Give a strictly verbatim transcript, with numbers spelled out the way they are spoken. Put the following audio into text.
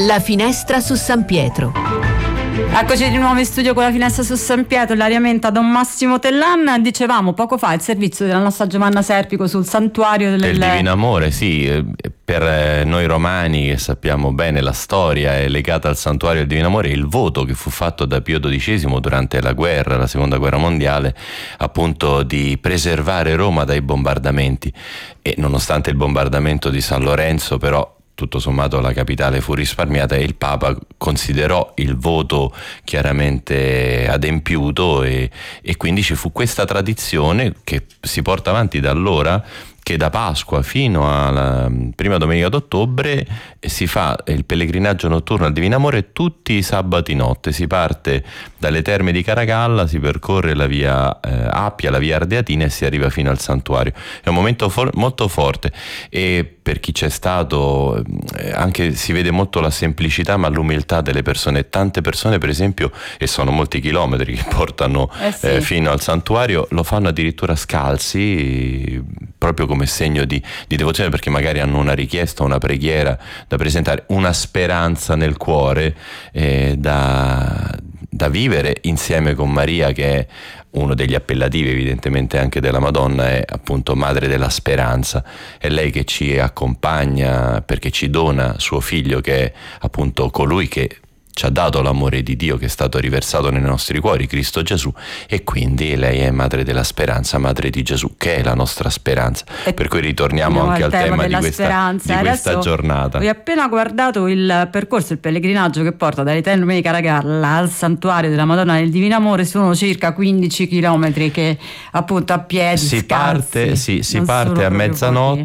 La finestra su San Pietro. Eccoci di nuovo in studio con La finestra su San Pietro, l'aria menta Don Massimo Tellan. Dicevamo poco fa il servizio della nostra Giovanna Serpico sul santuario del, del Divino Amore. Sì, per noi romani che sappiamo bene la storia è legata al santuario del Divino Amore, il voto che fu fatto da Pio dodicesimo durante la guerra, la seconda guerra mondiale, appunto di preservare Roma dai bombardamenti, e nonostante il bombardamento di San Lorenzo però tutto sommato la capitale fu risparmiata e il Papa considerò il voto chiaramente adempiuto, e, e quindi ci fu questa tradizione che si porta avanti da allora, che da Pasqua fino alla prima domenica d'ottobre si fa il pellegrinaggio notturno al Divino Amore tutti i sabati notte. Si parte dalle terme di Caracalla, si percorre la via eh, Appia, la via Ardeatina e si arriva fino al santuario. È un momento for- molto forte, e per chi c'è stato eh, anche si vede molto la semplicità ma l'umiltà delle persone. Tante persone, per esempio, e sono molti chilometri che portano eh sì. eh, fino al santuario, lo fanno addirittura scalzi, proprio come segno di, di devozione, perché magari hanno una richiesta, una preghiera da presentare, una speranza nel cuore eh, da, da vivere insieme con Maria, che è uno degli appellativi evidentemente anche della Madonna, è appunto Madre della Speranza. È lei che ci accompagna perché ci dona suo figlio, che è appunto colui che ci ha dato l'amore di Dio, che è stato riversato nei nostri cuori, Cristo Gesù, e quindi lei è Madre della Speranza, Madre di Gesù, che è la nostra speranza. E per cui ritorniamo anche al tema, tema di questa, di questa giornata. Ho appena guardato il percorso, il pellegrinaggio che porta dalle terme di Caracalla al santuario della Madonna del Divino Amore. Sono circa quindici chilometri che appunto a piedi si scalzi, parte, sì, si parte a mezzanotte.